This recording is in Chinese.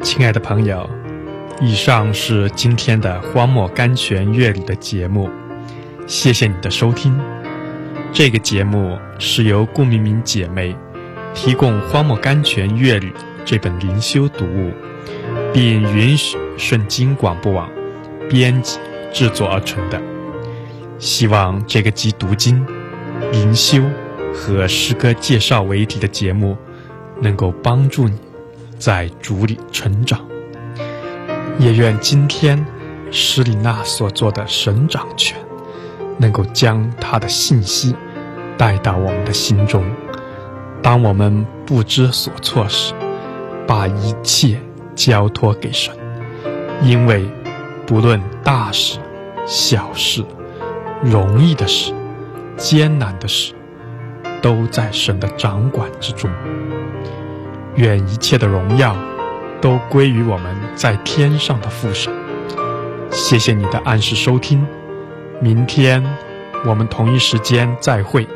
亲爱的朋友，以上是今天的荒漠甘泉乐理的节目，谢谢你的收听。这个节目是由顾明明姐妹提供荒漠甘泉乐理这本灵修读物，并允许顺经广播网编辑制作而成的。希望这个集读经、灵修和诗歌介绍为题的节目能够帮助你在主里成长，也愿今天施里娜所做的神掌权能够将他的信息带到我们的心中。当我们不知所措时，把一切交托给神，因为不论大事、小事、容易的事、艰难的事，都在神的掌管之中。愿一切的荣耀都归于我们在天上的父神。谢谢你的按时收听，明天我们同一时间再会。